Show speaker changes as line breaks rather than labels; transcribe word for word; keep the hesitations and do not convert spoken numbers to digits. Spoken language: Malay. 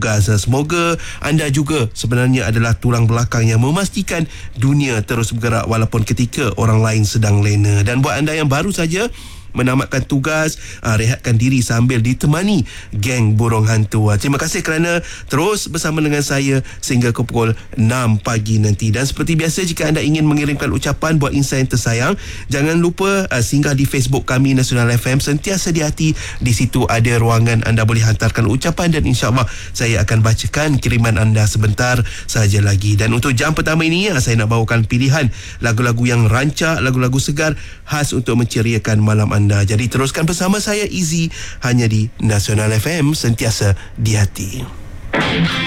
tugas. Semoga anda juga sebenarnya adalah tulang belakang yang memastikan dunia terus bergerak walaupun ketika orang lain sedang lena. Dan buat anda yang baru saja menamatkan tugas, uh, rehatkan diri sambil ditemani geng burung hantu. Uh, terima kasih kerana terus bersama dengan saya sehingga ke pukul enam pagi nanti. Dan seperti biasa, jika anda ingin mengirimkan ucapan buat insan yang tersayang, jangan lupa uh, singgah di Facebook kami Nasional F M, sentiasa di hati. Di situ ada ruangan anda boleh hantarkan ucapan dan insyaAllah saya akan bacakan kiriman anda sebentar saja lagi. Dan untuk jam pertama ini, uh, saya nak bawakan pilihan lagu-lagu yang rancak, lagu-lagu segar khas untuk menceriakan malam anda. Jadi teruskan bersama saya Izzy hanya di Nasional F M, sentiasa di hati.